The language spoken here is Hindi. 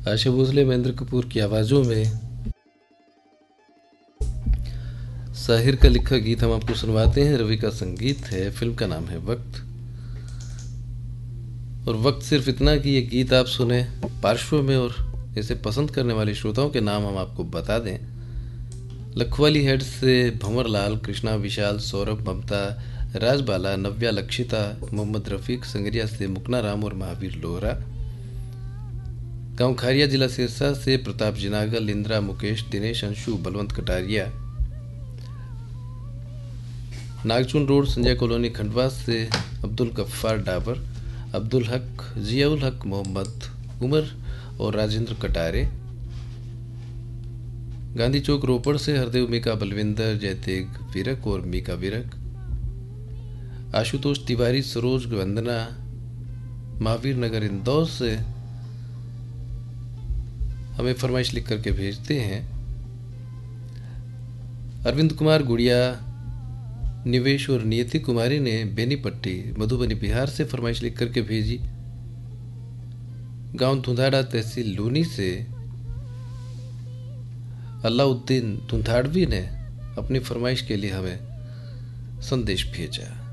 आशा भोसले, महेंद्र कपूर की आवाज़ों में साहिर का लिखा गीत हम आपको सुनवाते हैं। रवि का संगीत है, फिल्म का नाम है वक्त। और वक्त सिर्फ इतना कि ये गीत आप सुने पार्श्व में, और इसे पसंद करने वाले श्रोताओं के नाम हम आपको बता दें। लखवाली हेड से भंवर लाल, कृष्णा, विशाल, सौरभ, ममता, राजबाला, नव्या, लक्षिता, मोहम्मद रफ़ीक, संगरिया से मुकना राम और महावीर लोहरा। गांव खारिया, जिला सिरसा से प्रताप जिनागल, इंदिरा, मुकेश, दिनेश, अंशु, बलवंत कटारिया। नागचुन रोड, संजय कॉलोनी, खंडवा से अब्दुल गफ्फार डाबर, अब्दुल हक, जियाउल हक, मोहम्मद उमर और राजेंद्र कटारे। गांधी चौक, रोपड़ से हरदेव, मीका, बलविंदर, जयतेग विरक और मीका विरक। आशुतोष तिवारी, सरोज, वंदना, महावीर नगर, इंदौर से हमें फरमाइश लिख करके भेजते हैं। अरविंद कुमार गुड़िया, निवेश और नियति कुमारी ने बेनीपट्टी, मधुबनी, बिहार से फरमाइश लिख करके भेजी। गांव धुंधाड़ा, तहसील लूनी से अलाउद्दीन धुंधाड़वी ने अपनी फरमाइश के लिए हमें संदेश भेजा।